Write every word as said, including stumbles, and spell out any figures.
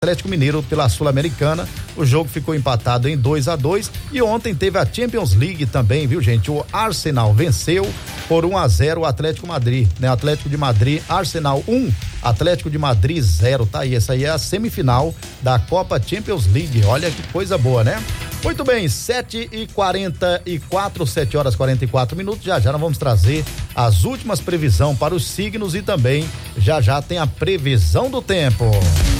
Atlético Mineiro pela Sul-Americana. O jogo ficou empatado em dois a dois e ontem teve a Champions League também, viu, gente? O Arsenal venceu por um a zero o Atlético Madrid, né? Atlético de Madrid, Arsenal um, Atlético de Madrid zero, tá aí, essa aí é a semifinal da Copa Champions League. Olha que coisa boa, né? Muito bem, sete e quarenta e quatro, sete horas e quarenta e quatro minutos. Já já nós vamos trazer as últimas previsões para os signos e também já já tem a previsão do tempo.